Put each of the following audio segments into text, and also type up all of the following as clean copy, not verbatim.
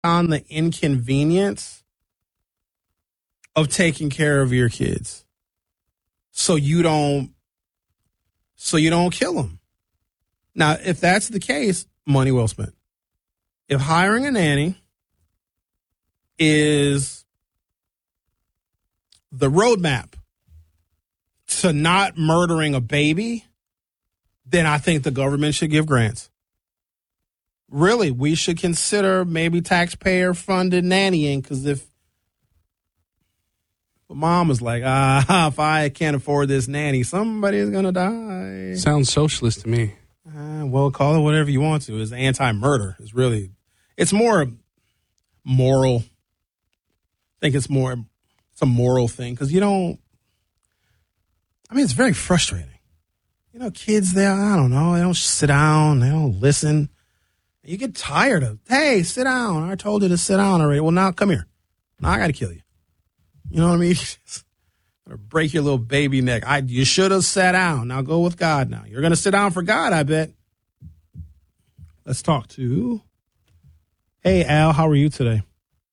on the inconvenience of taking care of your kids, so you don't kill them. Now, if that's the case, money well spent. If hiring a nanny is the roadmap to not murdering a baby, then I think the government should give grants. Really, we should consider maybe taxpayer-funded nannying, because if mom was like, if I can't afford this nanny, somebody's going to die. Sounds socialist to me. Well, call it whatever you want to. It's anti-murder. It's more moral. I think it's a moral thing, because it's very frustrating. Kids, I don't know, they don't sit down, they don't listen. You get tired of, hey, sit down. I told you to sit down already. Well, now come here. Now I got to kill you. You know what I mean? Break your little baby neck. You should have sat down. Now go with God now. You're going to sit down for God, I bet. Let's talk to, hey, Al, how are you today?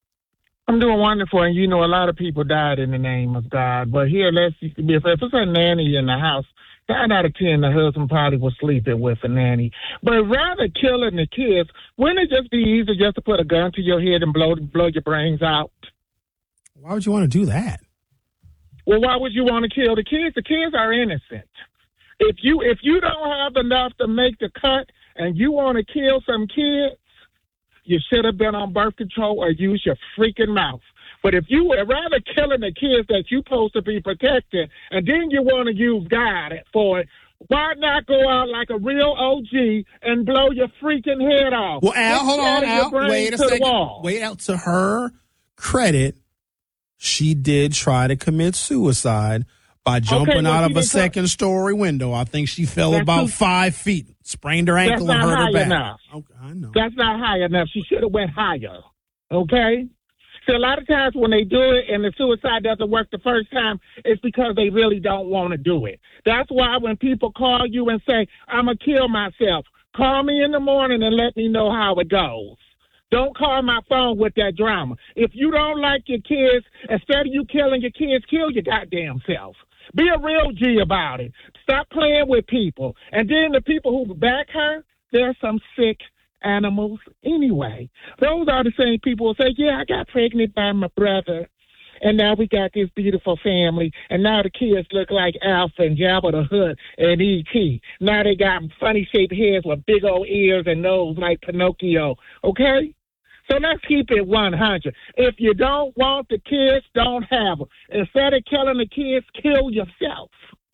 I'm doing wonderful, and a lot of people died in the name of God. But here, if it's a nanny in the house, 9 out of 10, the husband probably was sleeping with a nanny. But rather killing the kids, wouldn't it just be easier just to put a gun to your head and blow your brains out? Why would you want to do that? Well, why would you want to kill the kids? The kids are innocent. If you don't have enough to make the cut and you want to kill some kids, you should have been on birth control or use your freaking mouth. But if you were rather killing the kids that you're supposed to be protecting, and then you want to use God for it, why not go out like a real OG and blow your freaking head off? Well, Al, hold on, Al. Wait a second. Wait, out. To her credit, she did try to commit suicide by jumping out of a second-story window. I think she fell about 5 feet, sprained her ankle, and hurt her back. Enough. Okay, I know. That's not high enough. She should have went higher, okay? So a lot of times when they do it and the suicide doesn't work the first time, it's because they really don't want to do it. That's why when people call you and say, I'm going to kill myself, call me in the morning and let me know how it goes. Don't call my phone with that drama. If you don't like your kids, instead of you killing your kids, kill your goddamn self. Be a real G about it. Stop playing with people. And then the people who back her, they're some sick animals anyway. Those are the same people who say, yeah, I got pregnant by my brother, and now we got this beautiful family, and now the kids look like Alpha and Jabba the Hutt and E.T. Now they got funny-shaped heads with big old ears and nose like Pinocchio, okay? So let's keep it 100. If you don't want the kids, don't have them. Instead of killing the kids, kill yourself.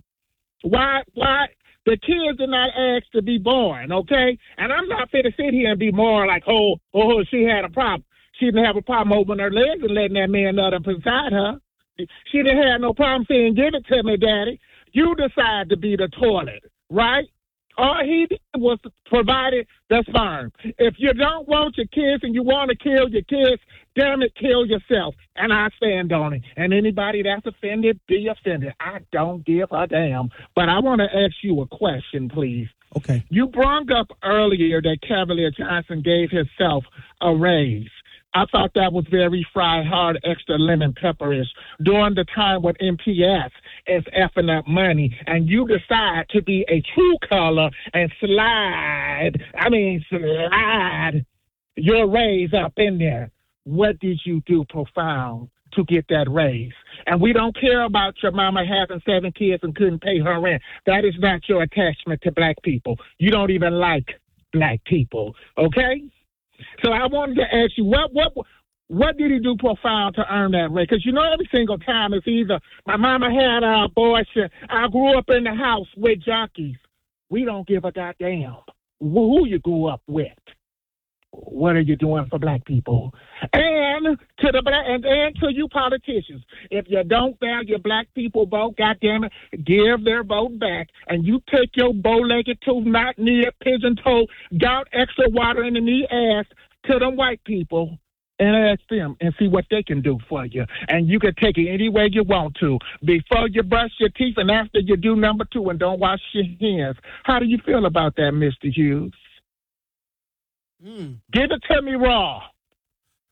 Why? The kids are not asked to be born, okay? And I'm not fit to sit here and be more like, oh, she had a problem. She didn't have a problem opening her legs and letting that man nut up inside her. She didn't have no problem saying, give it to me, Daddy. You decide to be the toilet, right? All he did was provided the sperm. If you don't want your kids and you want to kill your kids, damn it, kill yourself. And I stand on it. And anybody that's offended, be offended. I don't give a damn. But I want to ask you a question, please. Okay. You brought up earlier that Cavalier Johnson gave himself a raise. I thought that was very fried, hard, extra lemon pepperish during the time when MPS is effing up money, and you decide to be a true color and slide your raise up in there. What did you do profound to get that raise? And we don't care about your mama having 7 kids and couldn't pay her rent. That is not your attachment to black people. You don't even like black people, okay? So I wanted to ask you, what did he do profound to earn that raise? Because every single time it's either my mama had an abortion, I grew up in the house with junkies. We don't give a goddamn who you grew up with. What are you doing for black people? And to you politicians, if you don't value black people vote, goddamn it, give their vote back, and you take your bow-legged, not-near, pigeon-toed, gout extra water in the knee ass to them white people and ask them and see what they can do for you. And you can take it any way you want to. Before you brush your teeth and after you do number 2 and don't wash your hands. How do you feel about that, Mr. Hughes? Give it to me raw.